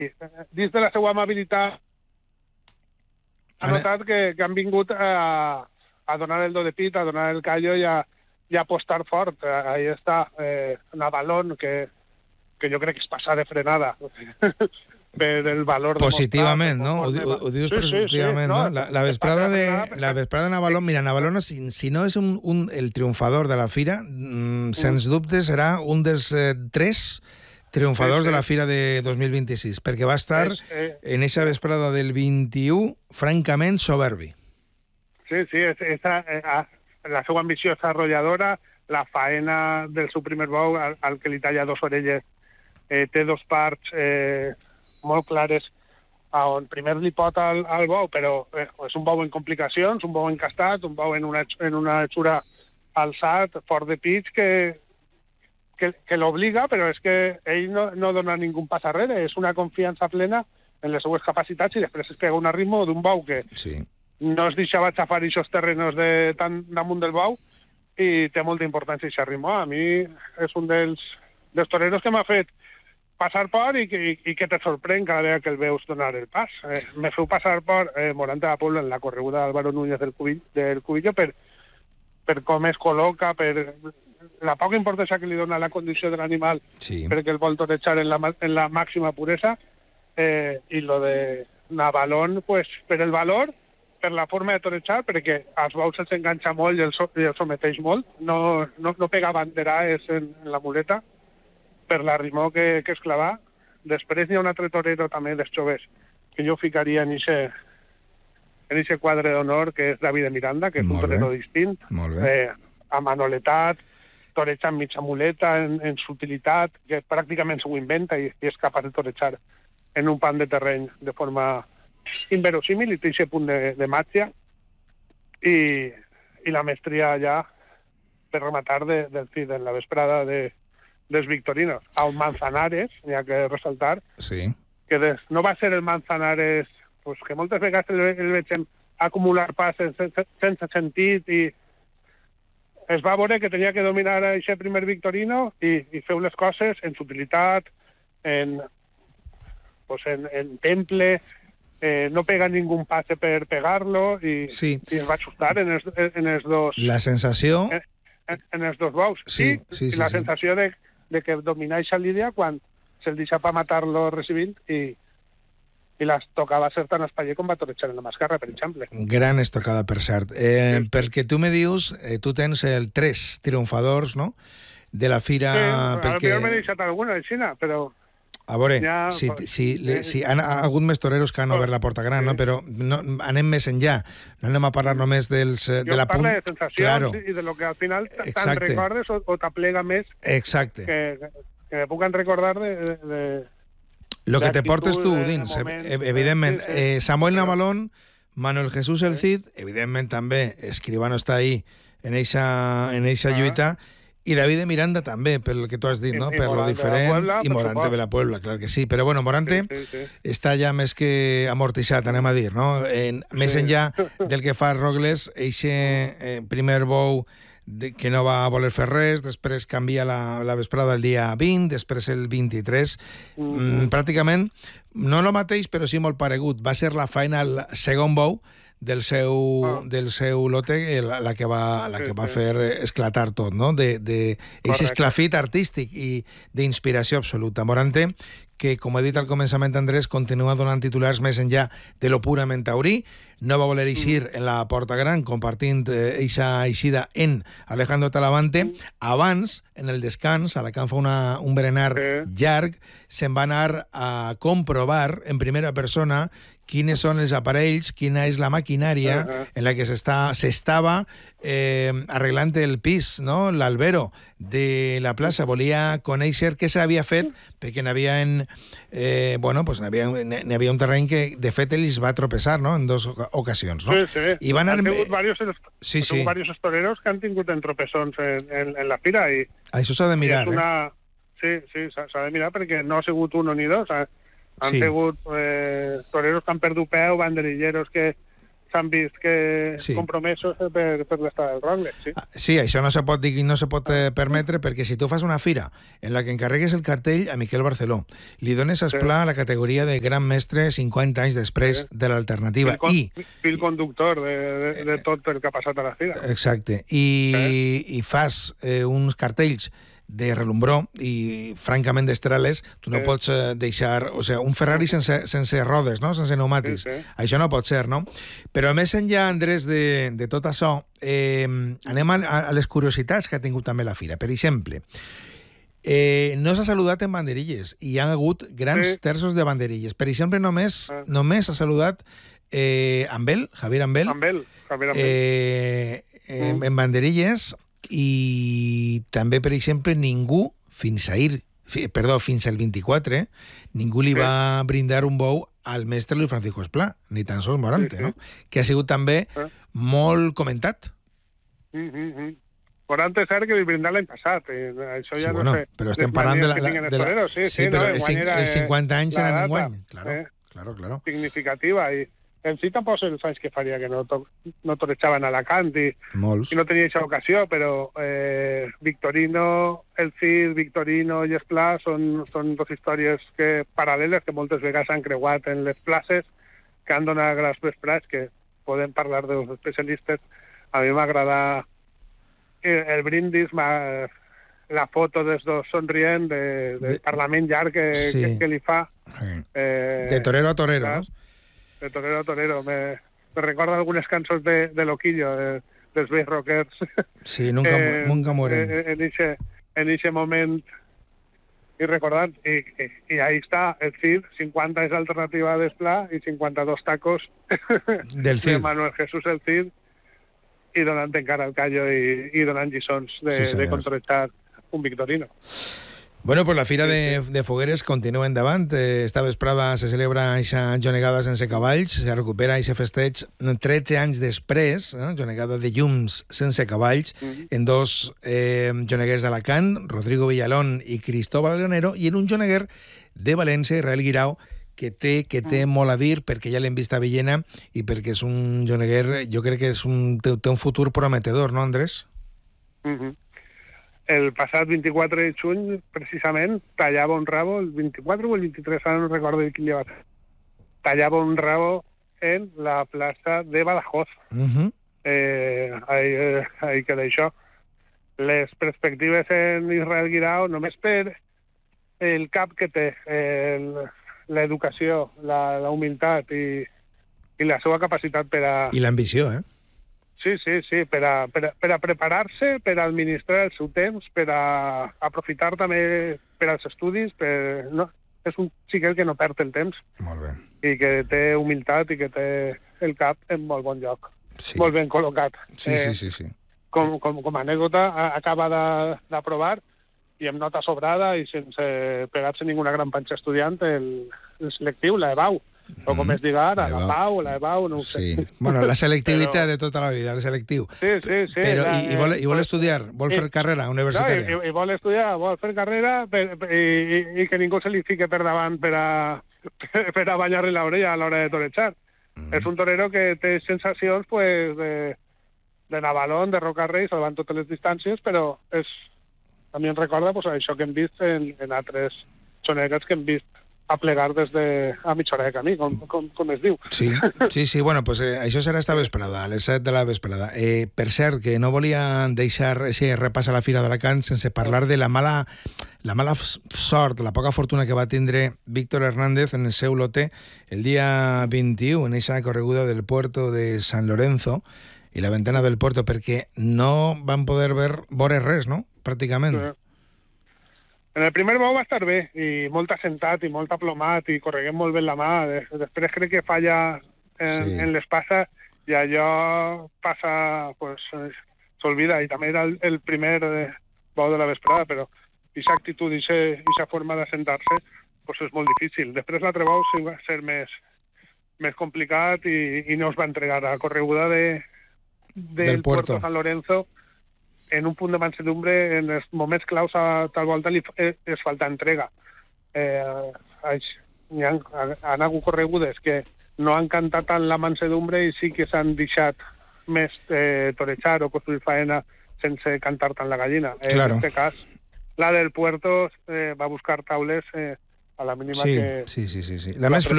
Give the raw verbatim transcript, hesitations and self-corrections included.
dins de la seva amabilitat, ha notat que, que han vingut a, a donar el do de pit, a donar el callo i a, i a apostar fort. Ahí està eh, Navalón, que, que jo crec que és passar de frenada per el valor positivament, no? Ho, ho, ho dius sí, positivament, sí, sí, no? no? La, la vesprada de la vesprada de Navalón, mira, Navalón, si, si no és un, un, el triomfador de la fira, mm, sens dubte serà un dels eh, tres triomfadors sí, sí. de la Fira de dos mil vint-i-sis, perquè va estar sí, sí. en eixa vesprada del vint-i-u francament soberbi. Sí, sí, esa, la seva ambició és arrolladora, la faena del seu primer bou, al, al que li talla dos orelles, eh, té dos parts eh, molt clares, on primer li pot al, al bou, però eh, és un bou en complicacions, un bou encastat, un bou en una, en una hechura alçat, fort de pit, que que, que l'obliga, però és que ell no, no dona ningú pas arrere, és una confiança plena en les seues capacitats i després es pega un ritme d'un bou que sí. no es deixava xafar aquests terrenos de, tan damunt del bou i té molta importància aquest ritme. A mi és un dels, dels toreros que m'ha fet passar por i que, i, i que te sorprèn cada vegada que el veus donar el pas. Eh, me feu passar por eh, Morante de la Puebla en la correguda d'Álvaro Núñez del, Cubill, del Cubillo per, per com es col·loca, per la poca importància que li dona la condició de l'animal sí. perquè el vol torejar en la, en la màxima puresa eh, i lo de Navalón, pues, per el valor, per la forma de torejar, perquè als bous se'ls enganxa molt i els, i els someteix molt, no, no, no pega banderaes en, en la muleta per la rimó que, que es clavà. Després hi ha un altre torero també dels joves que jo ficaria en ixe en ixe quadre d'honor, que és David de Miranda, que és molt un torero bé. distint, eh, amb manoletat, toreja amb mitja muleta, en, en subtilitat, que pràcticament s'ho inventa i, i és capaç de torejar en un pan de terreny de forma inverosímil i té aquest punt de, de màgia i, i la mestria ja per rematar de, del CID en la vesprada de, dels Victorinos. A un Manzanares, n'hi ha que ressaltar, sí. que des, no va ser el Manzanares pues, que moltes vegades el, el veiem acumular passes sense, sense sentit i es va veure que tenia que dominar aquest primer Victorino i, i fer les coses en subtilitat, en, pues en, en temple, eh, no pega ningú passe per pegar-lo i, sí. i es va ajustar en els, en els dos... La sensació... En, en, en els dos bous. Sí, sí, sí, i la sí. sensació de, de que domina aquesta lídia quan se'l deixa per matar-lo recibint i i les tocava ser tan espaller com va torejar en la Mascarra, per exemple. Gran estocada, per cert. Eh, sí. Perquè tu me dius, eh, tu tens el tres triomfadors, no?, de la fira... Sí, perquè... jo m'he deixat alguna de Xina, però... A veure, ja, si, pues, si, sí. si han hagut més toreros que han obert la porta gran, sí. no? Però no, anem més enllà. No anem a parlar només dels, jo de la punt... Jo parlo de sensacions claro. i de lo que al final te'n recordes o, o t'aplega més Exacte. que, que me puguin recordar de... de, de lo que te portes tu dins, moment, evidentment. Sí, sí. Eh, Samuel Navalón, Manuel Jesús el Cid, evidentment també, Escribano està ahí en eixa, en eixa ah. lluita, i David de Miranda també, pel que tu has dit, I, no? I per lo diferent, Puebla, i Morante de la Puebla, clar que sí. Però bueno, Morante sí, sí, sí. està ja més que amortixat, anem a dir, no? En, sí. Més enllà del que fa Rogles, eixe eh, primer bou de, que no va voler fer res, després canvia la, la vesprada el dia vint, després el vint-i-tres, mm-hmm. mm, pràcticament no el mateix, però sí molt paregut. Va ser la faena al segon bou del seu, oh. del seu lote la, la que va, la sí, que va sí. fer esclatar tot, no? De, de aquest esclafit artístic i d'inspiració absoluta. Morante, que, com he dit al començament, Andrés, continua donant titulars més enllà de lo purament taurí, no va voler eixir mm. en la Porta Gran, compartint eixa eh, eixida en Alejandro Talavante. Mm. Abans, en el descans, a la que fa una, un berenar sí. llarg, se'n va anar a comprovar en primera persona quines són els aparells, quina és la maquinària uh-huh. en la que s'està, s'estava eh, arreglant el pis, no? L'albero de la plaça. Volia conèixer què s'havia fet, perquè n'hi havia, en, eh, bueno, pues n'hi havia, n'hi havia un terreny que, de fet, ells va tropeçar, no?, en dues ocasions, no? Sí, sí. I van han anar... tingut diversos, sí, sí. diversos toreros que han tingut en tropezons en, en, en la fira. I, Això s'ha de mirar, una... eh? Sí, sí, s'ha de mirar perquè no ha sigut un ni dos, han sí. sigut eh, toreros que han perdut peu, banderilleros que, s'han vist que Sí. compromesos per, per l'estat del Rogles, sí. Ah, Sí, això no se pot dir, no se pot eh, permetre, perquè si tu fas una fira en la que encarregues el cartell a Miquel Barceló, li dones esplà a la categoria de gran mestre cinquanta anys després Sí. de l'alternativa Fil, con, i... fil conductor de, de, de tot el que ha passat a la fira. Exacte. I, i fas eh, uns cartells de relumbró i francament d'estrelles, tu no Sí. pots eh, deixar... O sigui, un Ferrari sense, sense rodes, no? Sense pneumàtics. Sí, sí. Això no pot ser, no? Però més enllà, Andrés, de, de tot això, eh, anem a, a les curiositats que ha tingut també la fira. Per exemple, eh, no s'ha saludat en banderilles i hi ha hagut grans Sí. terços de banderilles. Per exemple, només, Ah. només s'ha saludat eh, Ambel, Javier Ambel, Amb ell, Javier Ambel. eh, en, Mm. en banderilles, i també, per exemple, ningú, fins ahir, fi, perdó, fins al vint-i-quatre, ningú li Sí. va brindar un bou al mestre Luis Francisco Esplà, ni tan sols Morante, Sí, sí. no? Que ha sigut també Ah. molt comentat. Mm -hmm, mm. Morante és cert que li brindar l'any passat, i això Sí, ja bueno, no sé. però estem les parlant de la... maneres que de tinguen la, els de la toreros, sí, sí, però no, el, enguany cin- era, els cinquanta anys la eren data, enguany. Claro, eh, claro, claro. significativa, i en si tampoc els anys que faria que no, to no torejaven a Alacant i, Molts. i no tenia aquesta ocasió, però eh, Victorino, el Cid, Victorino i Esplà són, són dues històries que, paral·leles que moltes vegades han creuat en les places, que han donat grans vesprats, que podem parlar dels especialistes. A mi m'agrada el, el brindis, la foto dels dos somrient de, del De- Parlament llarg que, Sí. que, que li fa. Sí. Eh, De torero a torero, saps? no? De torero a torero. Me, me recorda algunes cançons de, de Loquillo, de, dels Bass Rockers. Sí, nunca, Eh, nunca mueren. eh, en ese, en ese moment, i recordant, i, i, i ahí està el Cid, cinquanta és l'alternativa d'Esplà i cinquanta-dos tacos Del de Cid. Manuel Jesús el Cid, i donant encara el callo i, i donant lliçons de, Sí, de senyors. contractar un Victorino. Bueno, pues la Fira de, de Fogueres continua endavant. Eh, esta vesprada se celebra eixa jonegada sense cavalls, se recupera eixe festeig tretze anys després, eh, jonegada de llums sense cavalls, Mhm. en dos eh, joneguers d'Alacant, Rodrigo Villalón i Cristóbal Leonero, i en un joneguer de València, Israel Guirao, que té, que té molt a dir perquè ja l'hem vist a Villena i perquè és un joneguer, jo crec que és un, té, té un futur prometedor, no, Andrés? Mhm. El passat vint-i-quatre de juny, precisament, tallava un rabo, el vint-i-quatre o el vint-i-tres, ara no recordo quin dia va ser, tallava un rabo en la plaça de Badajoz. Uh -huh. Eh, ahí, eh, ahí queda això. Les perspectives en Israel Guirao, només per el cap que té, el, l'educació, la, la humilitat i, i la seva capacitat per a... I l'ambició, eh? Sí, sí, sí, per a, per a, per a preparar-se, per a administrar el seu temps, per a aprofitar també per als estudis, per... No, és un xiquet que no perd el temps Molt bé. i que té humilitat i que té el cap en molt bon lloc, Sí. molt ben col·locat. Sí, sí, sí, sí. Com, com, com a anècdota, a- acaba de- d'aprovar i amb nota sobrada i sense pegar-se ninguna gran panxa estudiant el, el selectiu, la EBAU, o com Mhm. es diga ara, La la EBAU. PAU, la EBAU, no ho Sí. sé. Bueno, la selectivitat Però- de tota la vida, el selectiu. Sí, sí, sí. Però, la- i, i, vol, i vol eh, estudiar? Vol sí. fer carrera No, universitària? i, i, i vol estudiar, vol fer carrera per, per, i, i, i que ningú se li fique per davant per a, per a banyar-li l'orella a l'hora de torejar. Mm. És un torero que té sensacions pues, de, de Navalón, de Rocarrey, salvant totes les distàncies, però és, a mi em recorda pues, això que hem vist en, en altres xonegues que hem vist a plegar des de a mitja hora de camí, com, com, com es diu. Sí, sí, sí, bueno, pues, eh, això serà esta vesprada, a les set de la vesprada. Eh, per cert, que no volia deixar ese repàs a la Fira d'Alacant sense parlar de la mala, la mala f- sort, la poca fortuna que va tindre Víctor Hernández en el seu lote el dia vint-i-u, en eixa correguda del puerto de San Lorenzo i la ventana del puerto, perquè no van poder ver, veure res, no?, pràcticament. Sí. En el primer bou va estar bé, i molt assentat, i molt aplomat, i correguem molt bé la mà. Des- Després crec que falla en, Sí. en l'espasa, i allò passa, pues, eh, s'olvida, i també era el, el primer eh, bou de la vesprada, però aquesta actitud i aquesta forma d'assentar-se pues és molt difícil. Després l'altre bou sí va ser més, més complicat i, i no es va entregar a correguda de, del, Del Puerto. Puerto San Lorenzo en un punt de mansedumbre, en els moments claus a tal volta li, eh, es falta entrega. Eh, aix, hi han, han hagut corregudes que no han cantat tant la mansedumbre i sí que s'han deixat més eh, torejar o construir faena sense cantar tant la gallina. Claro. En este cas, la del Puerto eh, va buscar taules eh, a la mínima sí, que... Sí, sí, sí, sí. La, la més